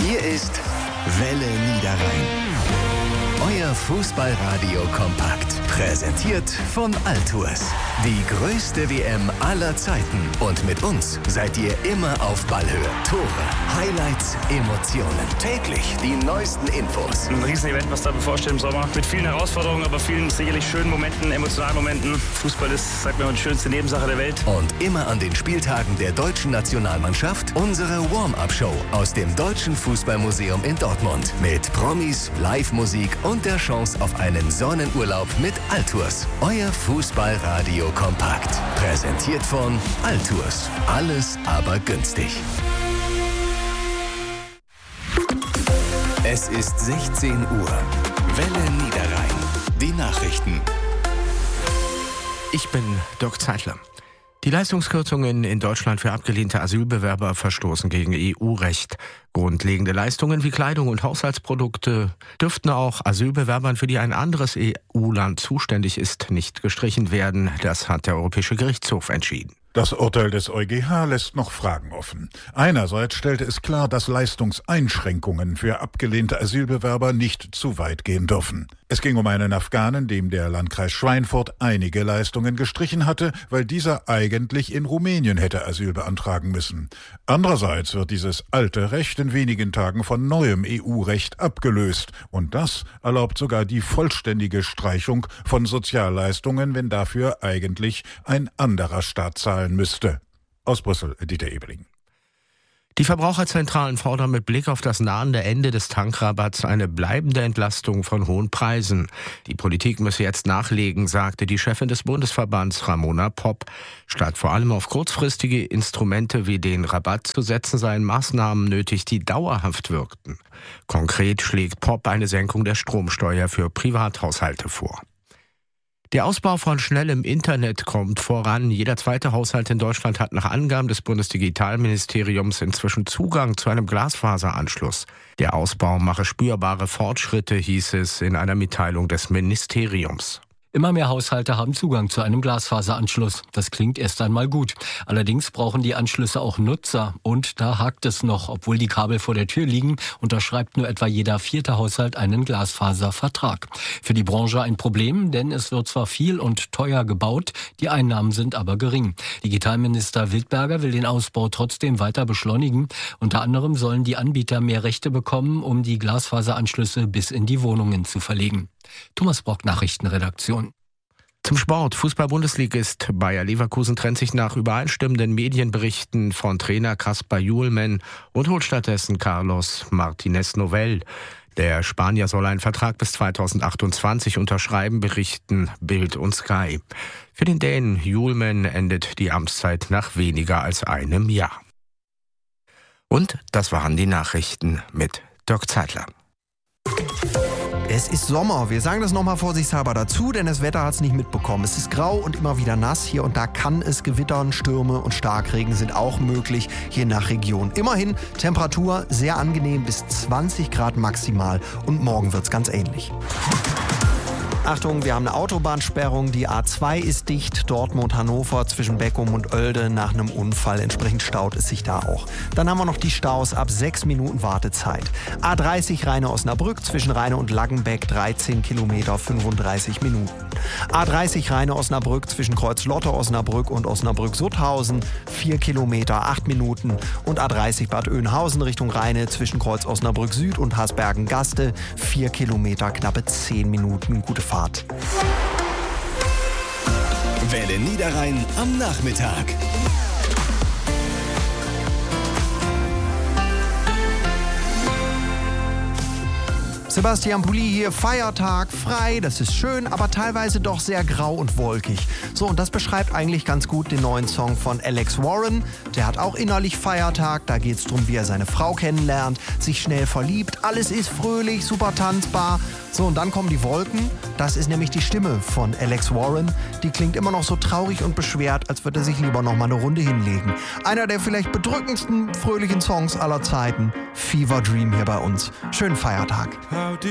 Hier ist Welle Niederrhein. Euer Fußballradio kompakt. Präsentiert von Altours. Die größte WM aller Zeiten. Und mit uns seid ihr immer auf Ballhöhe. Tore, Highlights, Emotionen. Täglich die neuesten Infos. Ein Riesenevent, was da bevorsteht im Sommer. Mit vielen Herausforderungen, aber vielen sicherlich schönen Momenten, emotionalen Momenten. Fußball ist, sagt man, die schönste Nebensache der Welt. Und immer an den Spieltagen der deutschen Nationalmannschaft unsere Warm-Up-Show aus dem Deutschen Fußballmuseum in Dortmund. Mit Promis, Live-Musik und der Chance auf einen Sonnenurlaub mit Altours. Euer Fußballradio kompakt. Präsentiert von Altours. Alles aber günstig. Es ist 16 Uhr. Welle Niederrhein. Die Nachrichten. Ich bin Dirk Zeitler. Die Leistungskürzungen in Deutschland für abgelehnte Asylbewerber verstoßen gegen EU-Recht. Grundlegende Leistungen wie Kleidung und Haushaltsprodukte dürften auch Asylbewerbern, für die ein anderes EU-Land zuständig ist, nicht gestrichen werden. Das hat der Europäische Gerichtshof entschieden. Das Urteil des EuGH lässt noch Fragen offen. Einerseits stellte es klar, dass Leistungseinschränkungen für abgelehnte Asylbewerber nicht zu weit gehen dürfen. Es ging um einen Afghanen, dem der Landkreis Schweinfurt einige Leistungen gestrichen hatte, weil dieser eigentlich in Rumänien hätte Asyl beantragen müssen. Andererseits wird dieses alte Recht in wenigen Tagen von neuem EU-Recht abgelöst. Und das erlaubt sogar die vollständige Streichung von Sozialleistungen, wenn dafür eigentlich ein anderer Staat zahlen müsste. Aus Brüssel, Dieter Ebeling. Die Verbraucherzentralen fordern mit Blick auf das nahende Ende des Tankrabatts eine bleibende Entlastung von hohen Preisen. Die Politik müsse jetzt nachlegen, sagte die Chefin des Bundesverbands Ramona Popp. Statt vor allem auf kurzfristige Instrumente wie den Rabatt zu setzen, seien Maßnahmen nötig, die dauerhaft wirkten. Konkret schlägt Popp eine Senkung der Stromsteuer für Privathaushalte vor. Der Ausbau von schnellem Internet kommt voran. Jeder zweite Haushalt in Deutschland hat nach Angaben des Bundesdigitalministeriums inzwischen Zugang zu einem Glasfaseranschluss. Der Ausbau mache spürbare Fortschritte, hieß es in einer Mitteilung des Ministeriums. Immer mehr Haushalte haben Zugang zu einem Glasfaseranschluss. Das klingt erst einmal gut. Allerdings brauchen die Anschlüsse auch Nutzer. Und da hakt es noch. Obwohl die Kabel vor der Tür liegen, unterschreibt nur etwa jeder vierte Haushalt einen Glasfaservertrag. Für die Branche ein Problem, denn es wird zwar viel und teuer gebaut, die Einnahmen sind aber gering. Digitalminister Wildberger will den Ausbau trotzdem weiter beschleunigen. Unter anderem sollen die Anbieter mehr Rechte bekommen, um die Glasfaseranschlüsse bis in die Wohnungen zu verlegen. Thomas Brock, Nachrichtenredaktion. Zum Sport. Fußball-Bundesligist Bayer Leverkusen trennt sich nach übereinstimmenden Medienberichten von Trainer Kasper Hjulmand und holt stattdessen Carlos Martinez Novell. Der Spanier soll einen Vertrag bis 2028 unterschreiben, berichten Bild und Sky. Für den Dänen Hjulmand endet die Amtszeit nach weniger als einem Jahr. Und das waren die Nachrichten mit Dirk Zeitler. Es ist Sommer. Wir sagen das nochmal vorsichtshalber dazu, denn das Wetter hat es nicht mitbekommen. Es ist grau und immer wieder nass. Hier und da kann es gewittern, Stürme und Starkregen sind auch möglich, je nach Region. Immerhin Temperatur sehr angenehm bis 20 Grad maximal und morgen wird es ganz ähnlich. Achtung, wir haben eine Autobahnsperrung. Die A2 ist dicht, Dortmund-Hannover zwischen Beckum und Oelde nach einem Unfall. Entsprechend staut es sich da auch. Dann haben wir noch die Staus ab 6 Minuten Wartezeit. A30 Rheine-Osnabrück zwischen Rheine und Laggenbeck 13 Kilometer 35 Minuten. A30 Rheine-Osnabrück zwischen Kreuz-Lotte-Osnabrück und Osnabrück-Sutthausen 4 Kilometer 8 Minuten. Und A30 Bad Oeynhausen Richtung Rheine zwischen Kreuz-Osnabrück Süd und Hasbergen-Gaste 4 Kilometer knappe 10 Minuten. Gute Fahrt. Welle Niederrhein am Nachmittag. Sebastian Pulli hier, Feiertag, frei, das ist schön, aber teilweise doch sehr grau und wolkig. So, und das beschreibt eigentlich ganz gut den neuen Song von Alex Warren. Der hat auch innerlich Feiertag, da geht's drum, wie er seine Frau kennenlernt, sich schnell verliebt, alles ist fröhlich, super tanzbar. So, und dann kommen die Wolken, das ist nämlich die Stimme von Alex Warren. Die klingt immer noch so traurig und beschwert, als würde er sich lieber noch mal eine Runde hinlegen. Einer der vielleicht bedrückendsten, fröhlichen Songs aller Zeiten, Fever Dream hier bei uns. Schönen Feiertag.